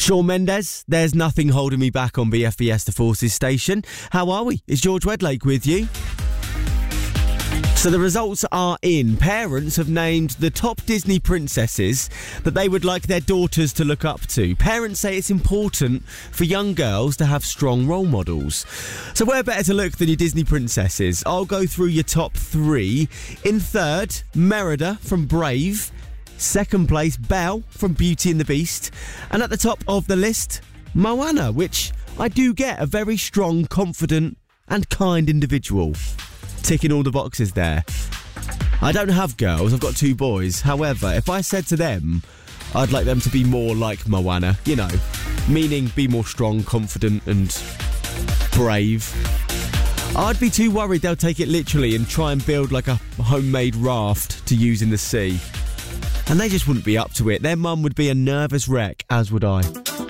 Shawn Mendes, There's Nothing Holding Me Back on BFBS The Forces station. How are we? It's George Wedlake with you. So the results are in. Parents have named the top Disney princesses that they would like their daughters to look up to. Parents say it's important for young girls to have strong role models. So where better to look than your Disney princesses? I'll go through your top 3. In third, Merida from Brave. Second place, Belle from Beauty and the Beast. And at the top of the list, Moana, which I do get, a very strong, confident and kind individual. Ticking all the boxes there. I don't have girls, I've got 2 boys. However, if I said to them, I'd like them to be more like Moana, you know, meaning be more strong, confident and brave, I'd be too worried they'll take it literally and try and build like a homemade raft to use in the sea. And they just wouldn't be up to it. Their mum would be a nervous wreck, as would I.